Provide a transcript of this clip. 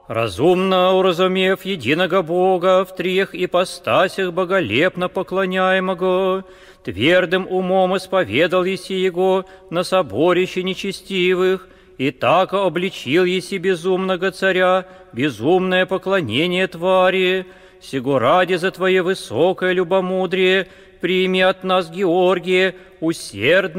Разумно уразумев единого Бога в трех ипостасях боголепно поклоняемого, твердым умом исповедал еси Его на соборище нечестивых, и так обличил еси безумного царя, безумное поклонение твари. Сего ради за Твое высокое любомудрие прими от нас, Георгия, усердно